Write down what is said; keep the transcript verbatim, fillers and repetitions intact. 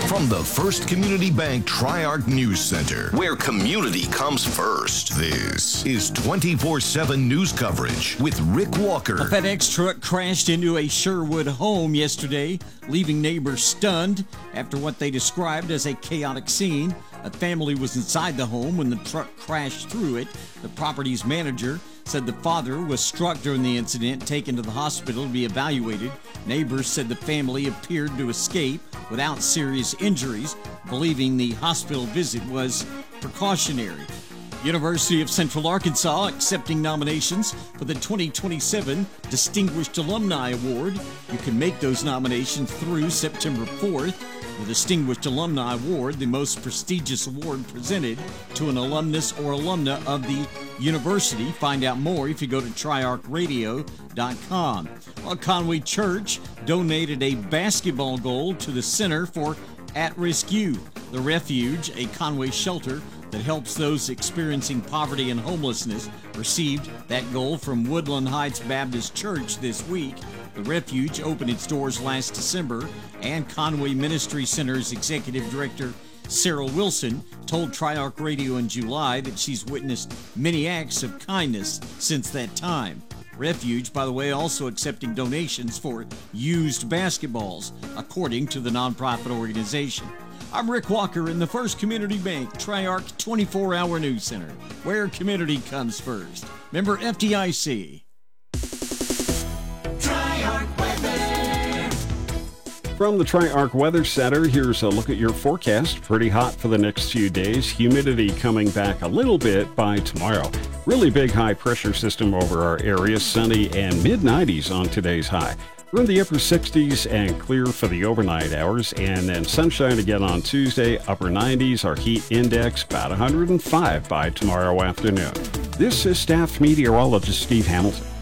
From the First Community Bank Tri-Arc News Center, where community comes first, this is twenty-four seven news coverage with Rick Walker. A FedEx truck crashed into a Sherwood home yesterday, leaving neighbors stunned after what they described as a chaotic scene. A family was inside the home when the truck crashed through it. The property's manager said the father was struck during the incident, taken to the hospital to be evaluated. Neighbors said the family appeared to escape without serious injuries, believing the hospital visit was precautionary. University of Central Arkansas accepting nominations for the twenty twenty-seven Distinguished Alumni Award. You can make those nominations through September fourth. The Distinguished Alumni Award, the most prestigious award presented to an alumnus or alumna of the university. Find out more if you go to tri arc radio dot com. Well, Conway Church donated a basketball goal to the Center for At-Risk Youth. The Refuge, a Conway shelter that helps those experiencing poverty and homelessness, received that goal from Woodland Heights Baptist Church this week. The Refuge opened its doors last December, and Conway Ministry Center's Executive Director Sarah Wilson told Tri-Arc Radio in July that she's witnessed many acts of kindness since that time. Refuge, by the way, also accepting donations for used basketballs, according to the nonprofit organization. I'm Rick Walker in the First Community Bank Tri-Arc twenty-four hour News Center, where community comes first. Member F D I C. From the Tri-Arc Weather Center, here's a look at your forecast. Pretty hot for the next few days. Humidity coming back a little bit by tomorrow. Really big high pressure system over our area. Sunny and mid nineties on today's high. We're in the upper sixties and clear for the overnight hours. And then sunshine again on Tuesday. Upper nineties. Our heat index about one hundred five by tomorrow afternoon. This is staff meteorologist Steve Hamilton.